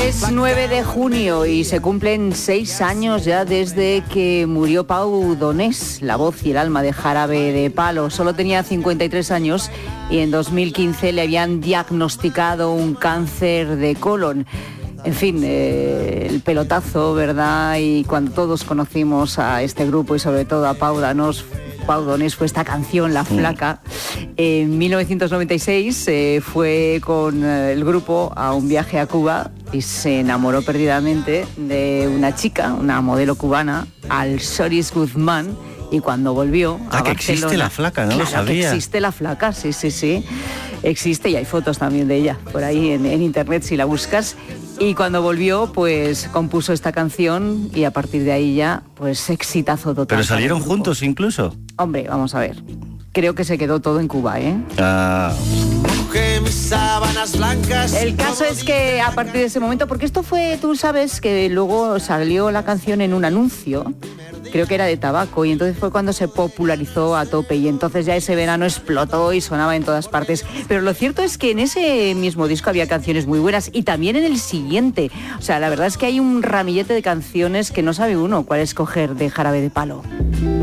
Es 9 de junio y se cumplen 6 años ya desde que murió Pau Donés, la voz y el alma de Jarabe de Palo. Solo tenía 53 años y en 2015 le habían diagnosticado un cáncer de colon. En fin, el pelotazo, ¿verdad? Y cuando todos conocimos a este grupo y sobre todo a Pau Donés fue esta canción, La Flaca. En 1996 fue con el grupo a un viaje a Cuba y se enamoró perdidamente de una chica, una modelo cubana, Alsoris Guzmán, y cuando volvió a Barcelona... existe La Flaca, ¿no? Claro, Lo sabía. que existe La Flaca, sí. Existe y hay fotos también de ella por ahí en internet si la buscas. Y cuando volvió, pues compuso esta canción y a partir de ahí ya, pues exitazo total. ¿Pero salieron juntos incluso? Hombre, vamos a ver. Creo que se quedó todo en Cuba, ¿eh? El caso es que a partir de ese momento, porque esto fue, tú sabes que luego salió la canción en un anuncio, creo que era de tabaco, y entonces fue cuando se popularizó a tope y entonces ya ese verano explotó y sonaba en todas partes. Pero lo cierto es que en ese mismo disco había canciones muy buenas y también en el siguiente. O sea, la verdad es que hay un ramillete de canciones que no sabe uno cuál escoger de Jarabe de Palo.